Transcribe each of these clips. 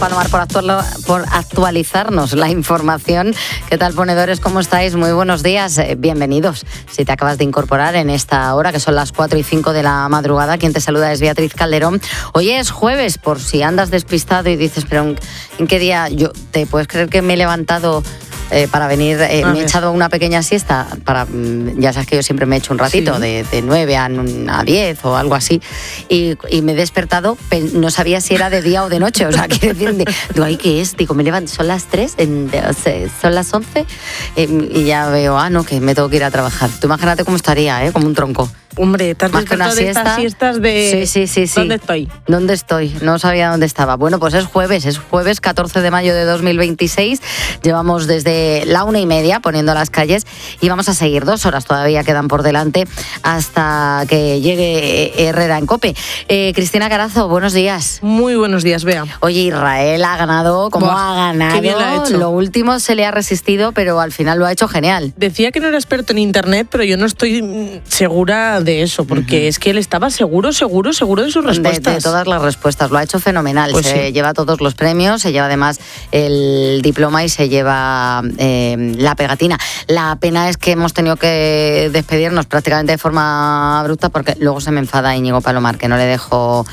Palomar, por actualizarnos la información. ¿Qué tal, ponedores? ¿Cómo estáis? Muy buenos días. Bienvenidos. Si te acabas de incorporar en esta hora, que son las 4:05 de la madrugada, quien te saluda es Beatriz Calderón. Hoy es jueves, por si andas despistado y dices, pero ¿en qué día? ¿Te puedes creer que me he levantado para venir? Me he echado una pequeña siesta. Ya sabes que yo siempre me he hecho un ratito, sí, de 9 a 10 o algo así. Y me he despertado, no sabía si era de día o de noche. O sea, quiero decir, digo, ¿ay, qué es? Digo, me levanto, son las 3, son las 11, y ya veo, no, que me tengo que ir a trabajar. Tú imagínate cómo estaría, como un tronco. Hombre, te has despertado de estas siestas de... Sí. ¿Dónde estoy? No sabía dónde estaba. Bueno, pues es jueves 14 de mayo de 2026. Llevamos desde la 1:30 poniendo las calles y vamos a seguir 2 horas, todavía quedan por delante hasta que llegue Herrera en COPE. Cristina Carazo, buenos días. Muy buenos días, Bea. Oye, Israel ha ganado, ¿cómo ha ganado? Qué bien lo ha hecho. Lo último se le ha resistido, pero al final lo ha hecho genial. Decía que no era experto en internet, pero yo no estoy segura de eso, porque es que él estaba seguro de sus respuestas. De todas las respuestas, lo ha hecho fenomenal. Pues se lleva todos los premios, se lleva además el diploma y se lleva la pegatina. La pena es que hemos tenido que despedirnos prácticamente de forma abrupta, porque luego se me enfada Íñigo Palomar, que no le dejo...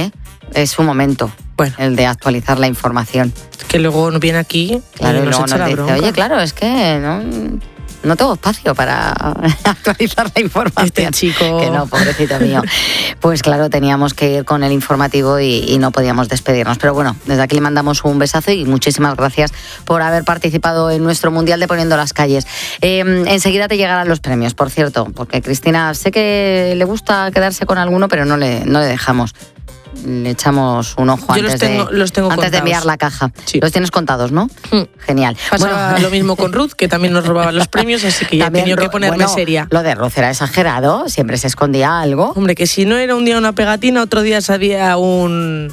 Es su momento, el de actualizar la información. Que luego no viene aquí, claro, y luego nos dice, bronca. oye, claro, es que no tengo espacio para actualizar la información. Este chico... Que no, pobrecito mío. Pues claro, teníamos que ir con el informativo y no podíamos despedirnos. Pero bueno, desde aquí le mandamos un besazo y muchísimas gracias por haber participado en nuestro Mundial de Poniendo las Calles. Enseguida te llegarán los premios, por cierto, porque Cristina sé que le gusta quedarse con alguno, pero no le dejamos. Le echamos un ojo antes de enviar la caja. Sí. Los tienes contados, ¿no? Genial. Pasaba lo mismo con Ruth, que también nos robaba los premios, así que ya he tenido que ponerme seria. Lo de Ruth era exagerado, siempre se escondía algo. Hombre, que si no era un día una pegatina, otro día sabía un...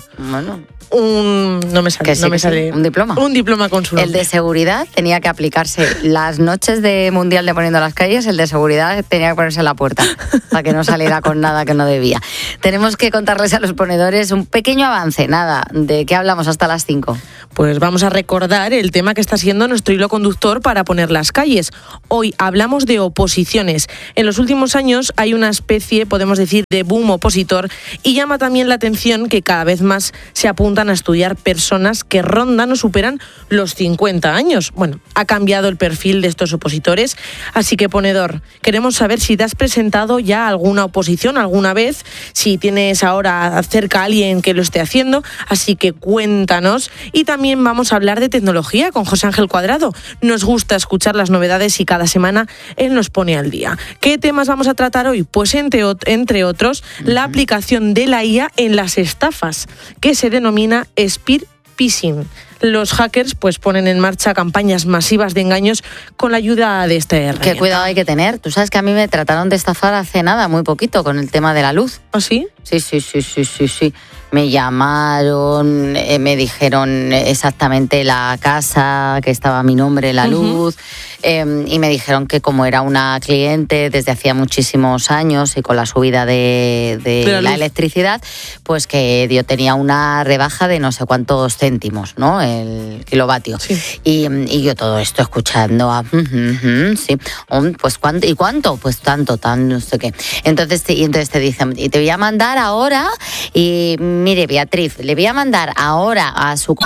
no me sale. Un diploma. Un diploma con su nombre. El de seguridad tenía que aplicarse las noches de Mundial de Poniendo las Calles, el de seguridad tenía que ponerse en la puerta para que no saliera con nada que no debía. Tenemos que contarles a los ponedores un pequeño avance, ¿de qué hablamos hasta las 5? Pues vamos a recordar el tema que está siendo nuestro hilo conductor para poner las calles. Hoy hablamos de oposiciones. En los últimos años hay una especie, podemos decir, de boom opositor, y llama también la atención que cada vez más se apuntan a estudiar personas que rondan o superan los 50 años. Bueno, ha cambiado el perfil de estos opositores, así que, ponedor, queremos saber si te has presentado ya alguna oposición alguna vez, si tienes ahora cerca a alguien que lo esté haciendo, así que cuéntanos. Y también vamos a hablar de tecnología con José Ángel Cuadrado. Nos gusta escuchar las novedades y cada semana él nos pone al día. ¿Qué temas vamos a tratar hoy? Pues entre otros, la aplicación de la IA en las estafas, que se denomina spear phishing. Los hackers pues ponen en marcha campañas masivas de engaños con la ayuda de esta herramienta. Qué cuidado hay que tener. Tú sabes que a mí me trataron de estafar hace nada, muy poquito, con el tema de la luz. ¿Ah, sí? Sí. Me llamaron, me dijeron exactamente la casa, que estaba a mi nombre, la luz, y me dijeron que como era una cliente desde hacía muchísimos años y con la subida de la electricidad, pues que yo tenía una rebaja de no sé cuántos céntimos, ¿no? El kilovatio. Sí. Y yo todo esto escuchando sí. Pues ¿cuánto? ¿Y cuánto? Pues tanto, no sé qué. Entonces te dicen, y te voy a mandar ahora, y mire, Beatriz, le voy a mandar ahora a su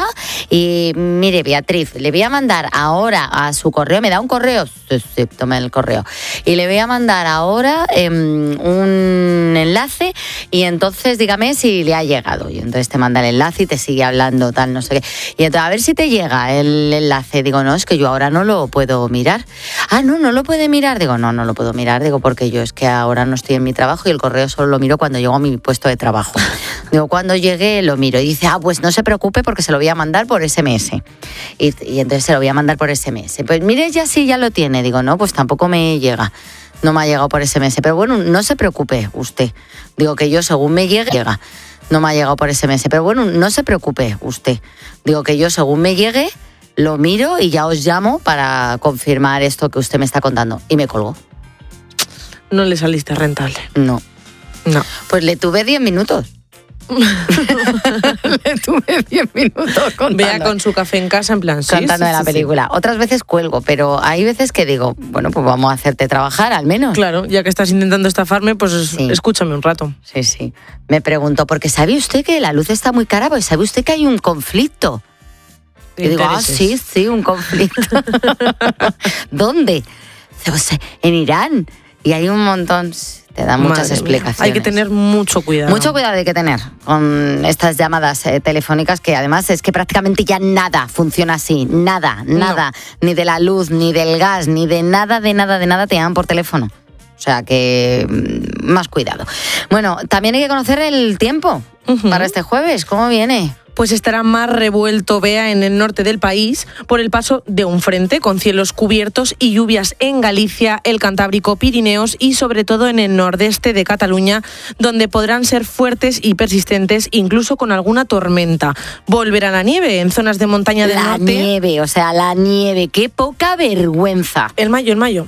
correo, me da un correo, sí, tome el correo, y le voy a mandar ahora un enlace, y entonces dígame si le ha llegado, y entonces te manda el enlace y te sigue hablando tal, no sé qué, y entonces a ver si te llega el enlace. Digo, no, es que yo ahora no lo puedo mirar. No lo puede mirar. Digo, no lo puedo mirar, porque yo es que ahora no estoy en mi trabajo y el correo solo lo miro cuando llego a mi puesto de trabajo. Digo, cuando llegue lo miro. Y dice, pues no se preocupe porque se lo voy a mandar por SMS. Y entonces se lo voy a mandar por SMS. Pues mire, ya lo tiene. Digo, no, pues tampoco me llega. No me ha llegado por SMS. Pero bueno, no se preocupe usted. Digo que yo según me llega. No me ha llegado por SMS. Pero bueno, no se preocupe usted. Digo que yo según me llegue, lo miro y ya os llamo para confirmar esto que usted me está contando. Y me colgó. No le saliste rentable. No. Pues le tuve 10 minutos. Le tuve 10 minutos contando. Vea con su café en casa, en plan, sí, contando de la sí. película. Otras veces cuelgo, pero hay veces que digo, bueno, pues vamos a hacerte trabajar al menos. Claro, ya que estás intentando estafarme, pues Sí. escúchame un rato. Sí. Me pregunto, porque ¿sabe usted que la luz está muy cara? Pues ¿sabe usted que hay un conflicto? Y digo, sí, un conflicto. ¿Dónde? Pues, en Irán. Y hay un montón, te dan muchas explicaciones. Hay que tener mucho cuidado. Mucho cuidado hay que tener con estas llamadas telefónicas, que además es que prácticamente ya nada funciona así. Nada. Ni de la luz, ni del gas, ni de nada te llaman por teléfono. O sea que más cuidado. Bueno, también hay que conocer el tiempo para este jueves. ¿Cómo viene? Pues estará más revuelto, Bea, en el norte del país por el paso de un frente con cielos cubiertos y lluvias en Galicia, el Cantábrico, Pirineos y sobre todo en el nordeste de Cataluña, donde podrán ser fuertes y persistentes, incluso con alguna tormenta. Volverá la nieve en zonas de montaña del norte. La nieve, qué poca vergüenza. El mayo.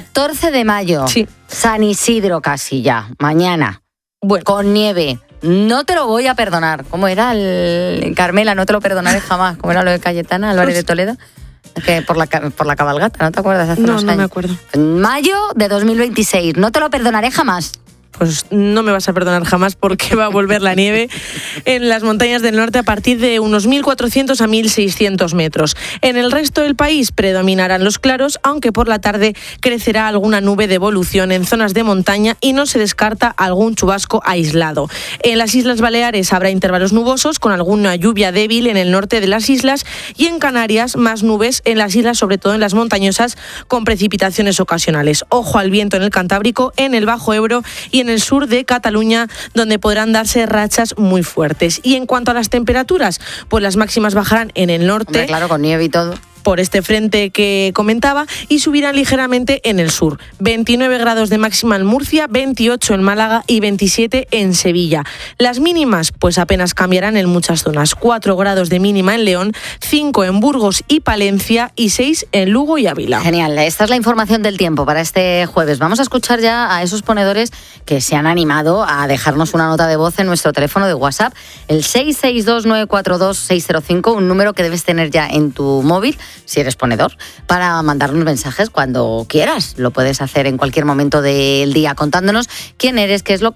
14 de mayo. Sí. San Isidro casi ya, mañana. Bueno. Con nieve. No te lo voy a perdonar. ¿Cómo era el Carmela? No te lo perdonaré jamás. ¿Cómo era lo de Cayetana, Álvarez de Toledo? Que por la cabalgata, ¿no te acuerdas? Hace unos años. No me acuerdo. En mayo de 2026. No te lo perdonaré jamás. Pues no me vas a perdonar jamás, porque va a volver la nieve en las montañas del norte a partir de unos 1.400 a 1.600 metros. En el resto del país predominarán los claros, aunque por la tarde crecerá alguna nube de evolución en zonas de montaña y no se descarta algún chubasco aislado. En las Islas Baleares habrá intervalos nubosos con alguna lluvia débil en el norte de las islas, y en Canarias más nubes en las islas, sobre todo en las montañosas, con precipitaciones ocasionales. Ojo al viento en el Cantábrico, en el Bajo Ebro y en el sur de Cataluña, donde podrán darse rachas muy fuertes. Y en cuanto a las temperaturas, pues las máximas bajarán en el norte. Hombre, claro, con nieve y todo. Por este frente que comentaba, y subirán ligeramente en el sur. 29 grados de máxima en Murcia, 28 en Málaga y 27 en Sevilla. Las mínimas pues apenas cambiarán en muchas zonas. 4 grados de mínima en León, 5 en Burgos y Palencia y 6 en Lugo y Ávila. Genial, esta es la información del tiempo para este jueves. Vamos a escuchar ya a esos ponedores que se han animado a dejarnos una nota de voz en nuestro teléfono de WhatsApp, el 662-942-605, un número que debes tener ya en tu móvil, si eres ponedor, para mandarnos mensajes cuando quieras. Lo puedes hacer en cualquier momento del día contándonos quién eres, qué es lo que